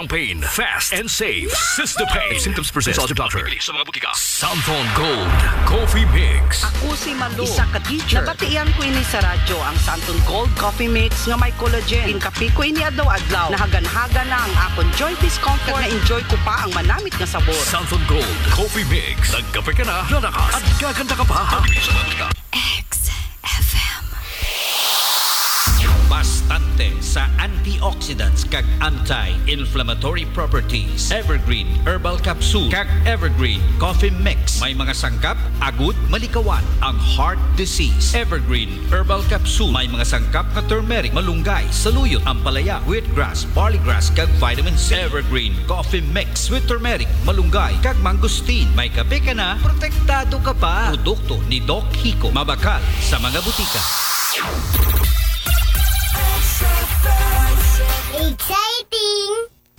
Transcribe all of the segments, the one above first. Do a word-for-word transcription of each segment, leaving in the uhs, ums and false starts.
pain, fast and safe. Sistapain. Symptoms persist. Consult your doctor. Sa mga butika. Santon Gold Coffee Mix. Ako si Malu, isa ka teacher. Nabatian ko ini sa radyo ang Santon Gold Coffee Mix nga may collagen. Inkapi ko ini adlaw-adlaw. Nahagan-hagan na ang akong joint discomfort na enjoy ko pa ang manamit nga sabor. Santon Gold Coffee Mix. Nagkape ka na, lalakas at gaganda ka pa. Sa mga butika. X F M. Bastante sa antioxidants kag anti-inflammatory properties. Evergreen Herbal Capsule kag Evergreen Coffee Mix. May mga sangkap, agud, malikawan ang heart disease. Evergreen Herbal Capsule. May mga sangkap na turmeric, malunggay, saluyot, ampalaya, wheatgrass, barleygrass kag vitamin C. Evergreen Coffee Mix with turmeric, malunggay kag mangosteen. May kape ka na, protektado ka pa. Produkto ni Doc Hico. Mabakal sa mga butika. Exciting!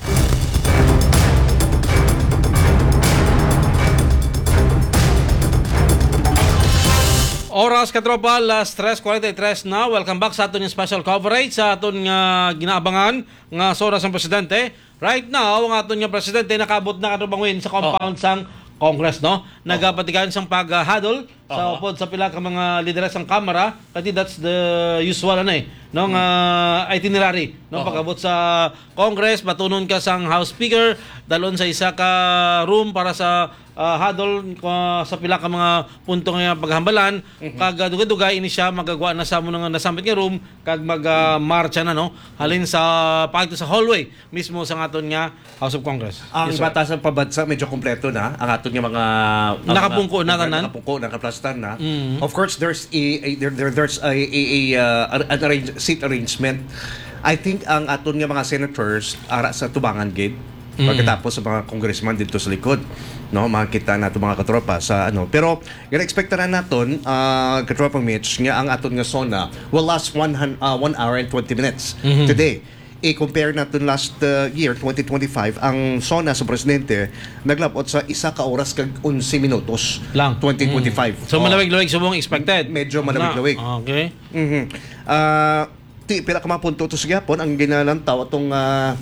Oras katropa, last tres forty-three na. Welcome back sa aton yung special coverage sa aton nga ginaabangan nga sa oras ng presidente. Right now, ang aton nga presidente nakabot na katubangin sa compound oh. sang Congress, no? Nagapatikan sang paghadol uh, sa uh-huh. upod sa pila ka mga lideres ng Kamara. Kasi that's the usual ano eh, no? Nga uh, itinerary, no? Uh-huh. Pagabot sa Congress, batunon ka sang House Speaker, dalon sa isa ka room para sa uh, hadol uh, sa pila ka mga punto nga paghambalan. Uh-huh. Kag uh, dugay-dugay ini siya magagawa na sa mo nga nasambit nga room kag mag-marcha uh, na, no? Halin sa pagto sa hallway mismo sa aton nga House of Congress. Ang yes, batasan pabansa medyo kompleto na ang aton nga mga nakapungko na tanan. Nakapungko, nakaplastan na. Mm-hmm. Of course, there's a, a there, there there's a a, a uh, an arrange, seat arrangement. I think ang aton nga mga senators ara sa tubangan gate. Mm-hmm. Pagkatapos sa mga congressman dito sa likod, no, makita nato mga katropa sa ano. Pero gina expectaran naton uh, katropa Mitch nga ang aton nga SONA will last one uh, one hour and twenty minutes mm-hmm. today. I-compare natin last uh, year, twenty twenty-five, ang SONA sa presidente naglabot sa isa ka oras kag eleven minutos lang twenty twenty-five. Mm. So oh. malawig-lawig subong expected. Medyo malawig-lawig. Na. Okay. Mhm. Uh, ti pila ka mga punto to sa gyapon ang ginalantaw atong uh,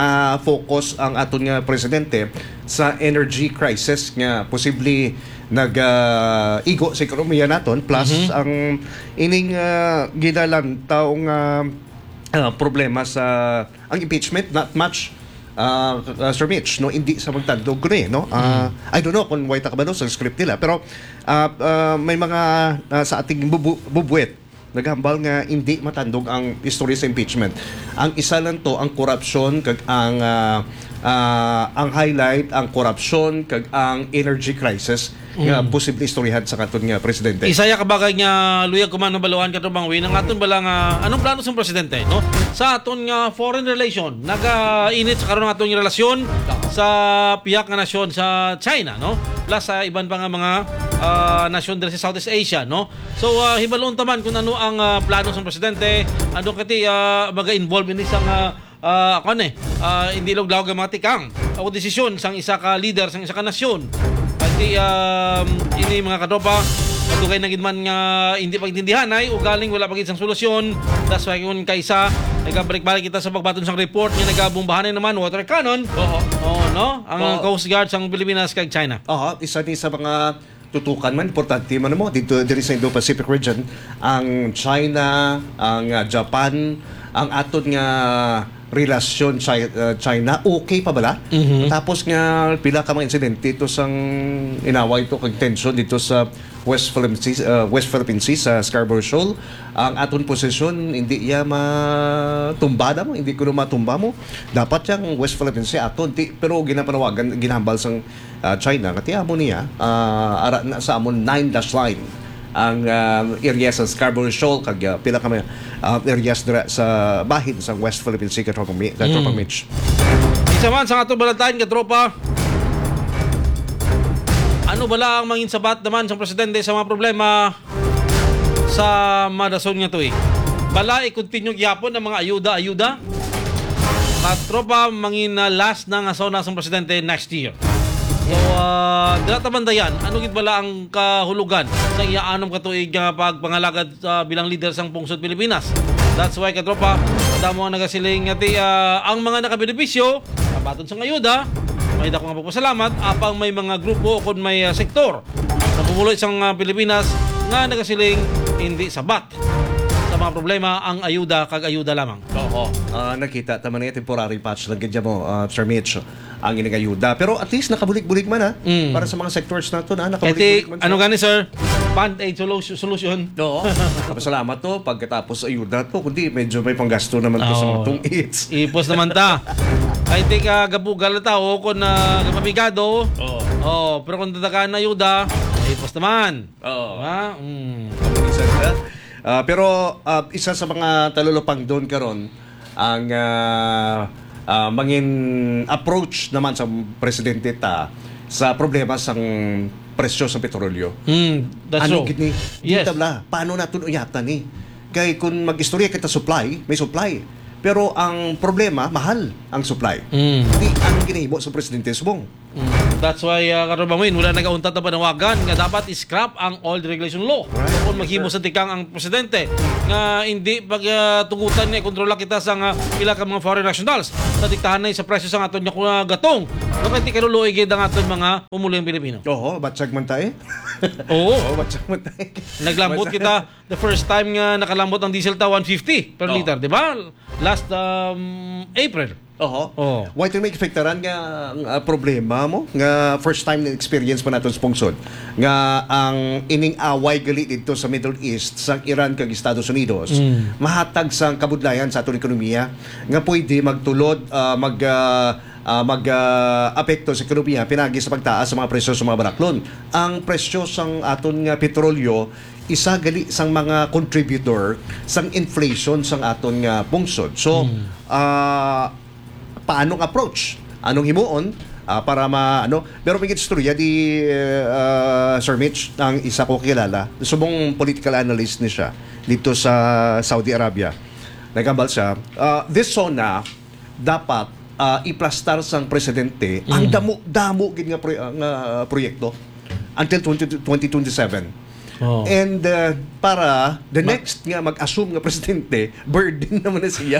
ma-focus ang aton nga presidente sa energy crisis nga posible nag-igo uh, sa ekonomiya naton plus mm-hmm. ang ining uh, ginalantaw nga Uh, problema sa ang impeachment not much uh, uh, Sir Mitch no hindi sa magtandog ko eh no uh, mm. I don't know kung why ta ba no sa script nila pero uh, uh, may mga uh, sa ating bubu- bubuet naghambal nga hindi matandog ang istorya sa impeachment. Ang isa lang to ang corruption kag ang uh, uh, ang highlight ang corruption kag ang energy crisis nga mm. posible istoryahan sa katon nga presidente. Isaya ka bagay nga luyag kuman no baluhan kato bang win ang aton bala nga anong plano sa presidente no sa aton nga foreign relation naga-init sa karon nga aton nga relasyon sa piyak nga nasyon sa China no plus sa iban pa nga mga uh, nasyon diri sa Southeast Asia no. So uh, hibalon taman kung ano ang uh, plano sa presidente ano kati uh, maga-involve ini sa nga uh, ako ne uh, hindi log-lawag ang mga tikang o desisyon sang isa ka leader sang isa ka nasyon. Di um, ini mga katropa kadugay na gid man nga hindi pagtindihan ay ugaling wala pagid sang solusyon. That's why kun kaysa nagabalik-balik kita sa pagbaton sang report nga nagabombahan naman water cannon. Oo. Oh, no? Ang oh. Coast Guard sang Pilipinas kag China. Oo, isa ni sa mga tutukan man importante man mo dito diri sa Indo-Pacific region ang China, ang uh, Japan, ang aton nga relasyon China, okay pa bala? Mm-hmm. Tapos nga pila ka mga insidente ito sang inaway ito kag tension dito sa West Philippine Sea, uh, West Philippine Sea sa Scarborough Shoal. Ang aton posisyon hindi iya matumbada mo, hindi ko na matumba mo. Dapat yang West Philippine Sea aton di, pero ginapanawagan ginahambal sang uh, China kati amo niya uh, ara na sa amon nine dash line ang uh, area sa Scarborough Shoal kag uh, pila ka uh, areas dira sa bahin sa West Philippine Sea katropa mm. Mitch. Isa man sa atong balantayan katropa. Ano bala ang mangin sabat naman sa presidente sa mga problema sa madason nga tuig? Bala i-continue gyapon ang mga ayuda-ayuda. Katropa mangin uh, last na nga SONA sa presidente next year. So, uh, dila tabandayan, ano gid bala ang kahulugan sa iyaanom katuig nga pagpangalagad uh, bilang leader sang pungsod Pilipinas. That's why katropa, damo ang nagasiling nga ti uh, ang mga nakabenepisyo kabaton sa ngayuda, may dako nga pagpasalamat apang may mga grupo kung may uh, sektor na pumuloy isang uh, Pilipinas nga nagasiling hindi sabat sa mga problema ang ayuda kag ayuda lamang. Oo. Ah, nakita tama na yung temporary patch lang ganyan mo, uh, Sir Mitch, ang inagayuda. Pero at least nakabulik-bulik man ha. Mm. Para sa mga sectors na ito na Kasi nakabulik-bulik man. ano gani sir? Band-aid solu- solution. Oo. Salamat to pagkatapos ayuda to, kundi medyo may panggasto naman to sa Oo. mga tong AIDS. Ipos naman ta. Kahit di ka gabugal na tao kung na uh, mabigado. Oo. Oh, pero kung tatakaan na ayuda, ipos naman. Oo. Diba? Mm. Uh, pero uh, isa sa mga talulupang doon karon ang uh, uh, mangin approach naman sa presidente ta sa problema sang presyo sa petrolyo. Mm, that's Ano true. gini? Yes. Yes. Tabla, paano natin uyatan ni? Kay kung mag-istorya kita supply, may supply. Pero ang problema, mahal ang supply. Mm. Di ang ginahimo sa presidente subong. Mm. That's why uh, karubangwin, wala nagauntat na panawagan nga dapat scrap ang oil regulation law. Right. Kung maghimo sa tikang ang presidente nga hindi pagtugutan uh, ni kontrola kita sa uh, pila ka mga foreign nationals sa diktahan na sa presyo sa aton nya uh, gatong. Bakit di kaluluoy gid ang aton mga pumuloy Pilipino? Oo, batsag man tayo. Oo. Oo, batsag man tayo. Naglambot kita the first time nga nakalambot ang diesel ta one fifty per Oo. liter, di ba? Last um, April. Oho. Oo. Why to make effectaran nga ang uh, problema mo nga first time na experience pa naton sponsor nga ang ining away gali dito sa Middle East sa Iran kag Estados Unidos Mm. mahatag sang kabudlayan sa aton ekonomiya nga pwede magtulod uh, mag uh, uh, mag uh, apekto sa ekonomiya pinagi sa pagtaas sa mga presyo sa mga baraklon. Ang presyo sang aton nga petrolyo isa gali sang mga contributor sang inflation sang aton nga pungsod. So uh, paanong approach, anong himuon uh, para ma ano, pero may istorya di uh, Sir Mitch ang isa ko kilala, subong political analyst ni siya dito sa Saudi Arabia. Nagambal siya, uh, this zona dapat uh, iplastar sang presidente mm. ang damo damo gid nga, pro- nga proyekto until twenty twenty-seven. Oh. And uh, para the next nga mag-assume nga presidente, burden naman na siya.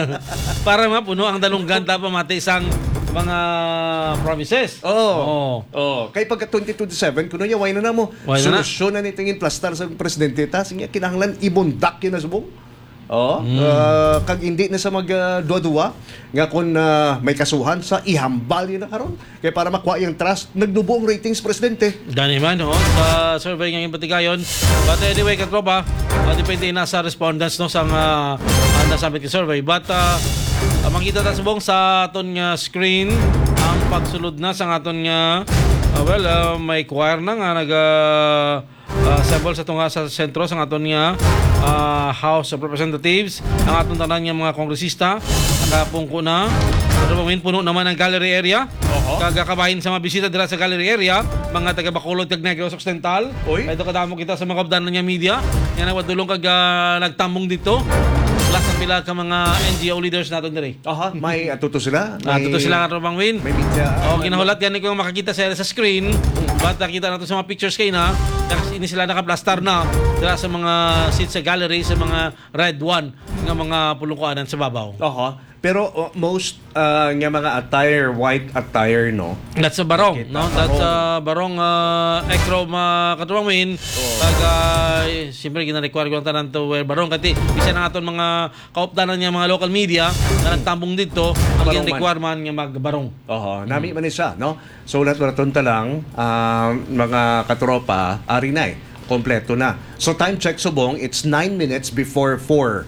Para mapuno ang dalunggan pa mati isang mga promises. Oo. Oh. Oh, kay pagka twenty twenty-seven kuno niya why na na mo. Why na na? Solusyon na nitingin plastar sa presidente ta siya kinahanglan ibundak yun na subong. Oh, uh, kag hindi na sa mag uh, duwa-duwa nga kung uh, may kasuhan sa ihambal yun na karon. Kay para makuha yung trust, nagdubo ang ratings presidente. Gani man, no? Sa survey ng impatigayon. But anyway, katropa, uh, depende na sa respondents no, sa uh, uh, nasabit yung survey. But uh, uh, makita na subong sa aton nga screen ang pagsulod na sa aton nga uh, well, uh, may choir na nga nag uh, uh, assemble sa tunga sa sentro sa aton nga uh, House of Representatives. Ang aton tanan nga mga kongresista nakapungko na. Pero pangin puno naman ang gallery area. Kagakabahin sa mga bisita dira sa gallery area, mga taga Bacolod kag Negros Occidental. Oy. Kaya kadamo kita sa mga kabdanan niya media. Yan ang wadulong kag uh, nagtambong dito. Plus ang pila ka mga N G O leaders naton diri. Aha, may atuto sila. Ah, May, tuto sila nga Bang Win. may media. Oh, ginahulat yan ko makakita sila sa screen. But nakita nato sa mga pictures kay na, ini sila nakaplastar na dira sa mga seats sa gallery sa mga red one nga mga pulungkuanan sa babaw. Aha. Pero uh, most uh, nga mga attire, white attire, no? That's a barong, Nakita, no? That's a barong uh, ekrom uh, katubang win. Pag uh, siyempre gina-require ko ang tanan to wear barong kasi isa na aton mga kaupdanan niya mga local media na nagtambong dito ang Barong gina-require man nga magbarong. Oho, nami man siya, no? So naton ta lang uh, mga katropa, ari na eh, kompleto na. So time check subong, it's nine minutes before four.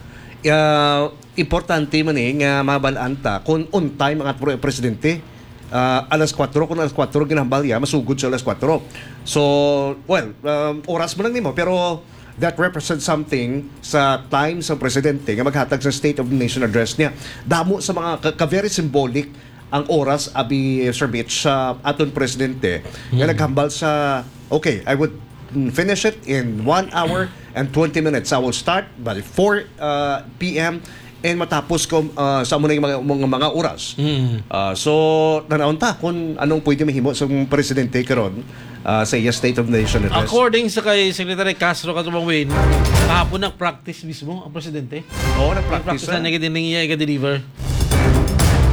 Uh, importante man eh nga mabalaan ta kung on time ang ating presidente. Uh, alas kwatro, kung alas kwatro ginahambal ya, masugod sa alas kwatro. So, well, um, oras mo lang nimo pero that represents something sa time sa presidente nga maghatag sa State of the Nation address niya. Damo sa mga ka, ka very symbolic ang oras abi Sir Mitch sa aton presidente nga naghambal sa okay, I would finish it in one hour and twenty minutes. I will start by four uh, p m and matapos ko uh, sa muna yung mga, mga, mga oras. Mm. Uh, so, nanaon ta kung anong pwede mahimo sa presidente karon uh, sa iya State of the Nation address. According sa kay Secretary Castro katubang win, kahapon nag-practice mismo ang presidente. Oo, nag-practice Practice na na. naging niya i-deliver.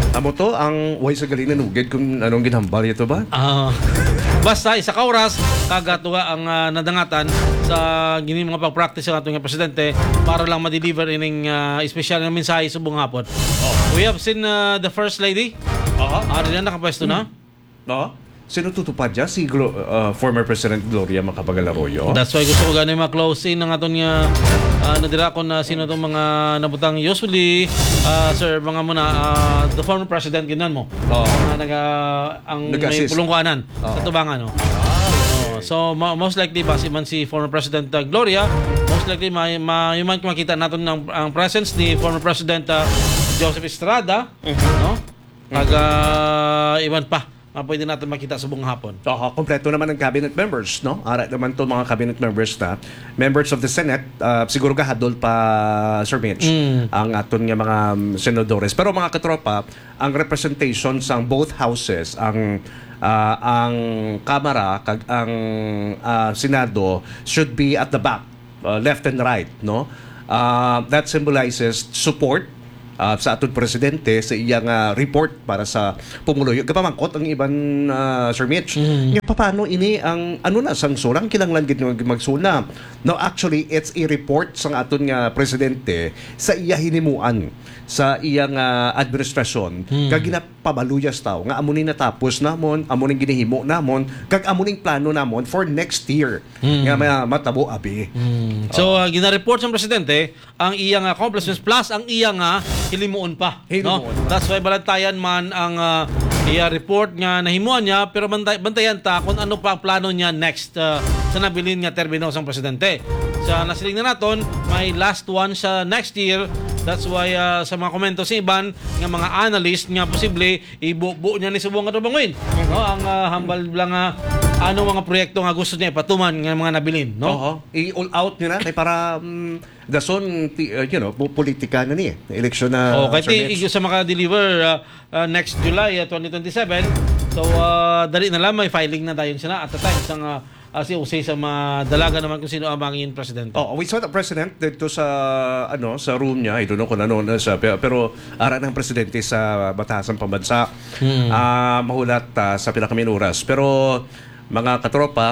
Amo to, ang way sa galing nanugid kung anong ginhambal ito ba? Ah, basta isa ka oras kagatuwa ang ah, nadangatan sa gini mga pag-practice ng atong presidente para lang ma-deliver ining uh, espesyal na mensahe sa buong hapon. We have seen uh, the First Lady. Oo. Ari na nakapwesto na. No? Sino tutupad dyan? Si Glo- uh, former President Gloria Macapagal Arroyo. That's why gusto ko ganun yung ma-close in ng aton nga uh, nadira ko na sino itong mga nabutang usually uh, sir mga muna uh, the former president ginan mo. Oo. Uh, naga ang may Nag-assist. pulungkuanan Oo. sa tubangan no. Oh, so ma- most likely ba si man si former President uh, Gloria, most likely ma, ma yung man makita natin ng ang presence ni former President uh, Joseph Estrada, no? Pag uh, iwan pa uh, pwede natin makita sa buong hapon. Oo, kompleto naman ang cabinet members, no? Ara naman to mga cabinet members na members of the Senate, uh, siguro kahadol pa Sir Mitch, ang aton nga mga um, senadores. Pero mga katropa, ang representation sa both houses, ang uh, ang Kamara kag ang uh, Senado should be at the back, uh, left and right, no? Uh, that symbolizes support uh, sa atong presidente sa iyang uh, report para sa pumuluyo. Kapamangkot ang iban uh, Sir Mitch. Mm. Nga paano ini ang ano na sang surang kinanglan gid magsuna. No, actually it's a report sang aton nga presidente sa iya hinimuan sa iyang uh, administrasyon. Mm. Kag ginapabaluyas taw nga amo ni natapos namon, amo ning ginihimo namon, kag amo ning plano namon for next year. Mm. Nga ma- matabo abi. Mm. So uh, gina-report sa presidente ang iyang accomplishments plus ang iyang uh, hilimuon pa, Hilimuon. no? That's why balantayan man ang uh, iya report nga nahimuan niya pero bantay, bantayan ta kung ano pa ang plano niya next uh, sa nabilin nga termino sang presidente. Sa nasiling na naton, may last one sa next year. That's why uh, sa mga komento sa iban nga mga analyst nga posible ibuo niya ni subong nga banguin. No, ang uh, hambal lang uh, ano mga proyekto nga gusto niya patuman nga mga nabilin, no? Oo. I-all out niya na kay para um, dason ti- uh, you know, po- politika na ni election na Oh, kahit Sir Mitch. i- sa maka-deliver uh, uh, next July uh, twenty twenty-seven. So uh, dali na lang may filing na tayo siya na at the time sang uh, uh, si Jose sa madalaga naman kung sino ang maging presidente. Oh, we saw the president dito sa ano sa room niya. I don't know kung ano na sa pero, pero ara ng presidente sa Batasan Pambansa. Hmm. Ah, mahulat ah, sa pila kami oras. Pero mga katropa,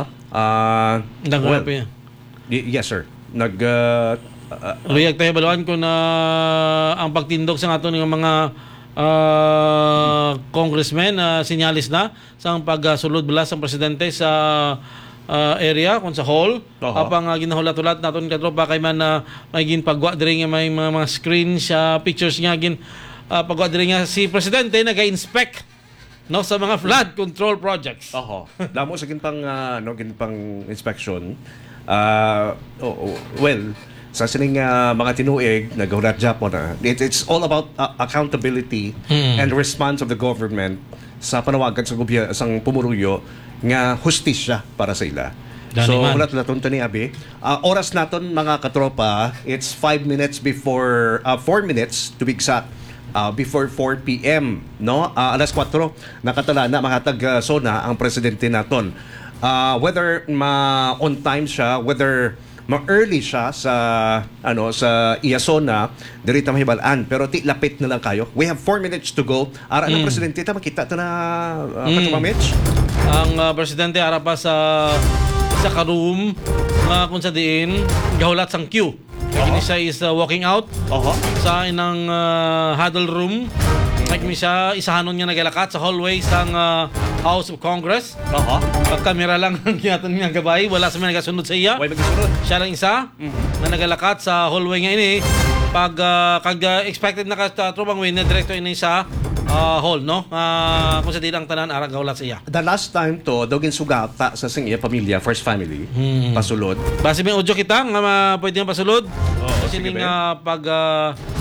ah Well, y- yes sir. Nag uh, uh, Luyag tayo baluan ko na ang pagtindog sa ato ng mga uh, congressmen na uh, sinyalis na sa pagsulod bala sa presidente sa uh, area kung sa hall. Oho. Apang uh, ginahulat-ulat naton katropa kay man na uh, may gin pagwa diri nga may mga, mga screen sa pictures nga gin uh, pagwa diri nga si presidente naga-inspect no sa mga flood control projects. Oho. Damo sa ginpang uh, no ginpang inspection. Uh, oh, oh, well, sa sining uh, mga tinuig naghulat Japon na it, it's all about uh, accountability Hmm. and response of the government sa panawagan sa gobyerno sang pumuruyo nga hustisya para sa ila. Dani So, man. ulat laton to ni Abi. Uh, oras naton mga katropa, it's five minutes before, uh, four minutes to be exact, uh, before four p.m. No? Uh, alas kwatro, nakatala na mga tag-sona ang presidente naton. Uh, whether ma on time siya, whether ma-early siya sa ano sa Iyasona, diri ta mahibalaan, pero ti lapit na lang kayo. We have four minutes to go. Ara ng presidente ta makita ta na uh, Katuma Mitch. Ang uh, presidente ara pa sa sa ka-room nga kung sa diin gahulat sang queue. Kini siya is uh, walking out Oho. sa inang uh, huddle room. Kaya siya isahanon niya nagalakat sa hallway sang uh, House of Congress. Oho. Pag kamera lang ang ginaton niya gabay, wala sa mga nagasunod sa iya. Way magsunod. Siya lang isa na nagalakat sa hallway nga ini. Pag uh, kag uh, expected na katrobang win na direkto ini sa uh, hall, no? Uh, kung sa dilang tanan ara gawlat sa iya. The last time to, dogin sugata sa sing iya pamilya, first family, pasulod. Base may audio kita nga ma- pwede nga pasulod. Oo, Kasi sige, ning Ben. uh, pag uh,